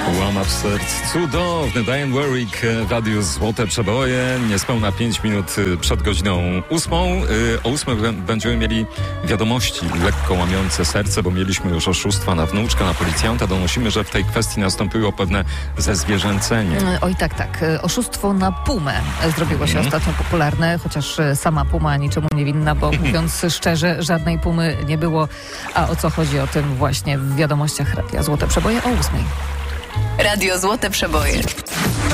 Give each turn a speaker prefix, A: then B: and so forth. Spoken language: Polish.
A: Łamacz serc cudowny Diane Warwick w radiu Złote Przeboje. Niespełna 5 minut przed godziną 8. O 8 będziemy mieli wiadomości lekko łamiące serce, bo mieliśmy już oszustwa na wnuczka, na policjanta. Donosimy, że w tej kwestii nastąpiło pewne zezwierzęcenie.
B: Oj, tak. Oszustwo na pumę zrobiło się ostatnio popularne, chociaż sama puma niczemu nie winna, bo mówiąc szczerze, żadnej pumy nie było. A o co chodzi, o tym właśnie w wiadomościach Radia Złote Przeboje o 8.
C: Radio Złote Przeboje.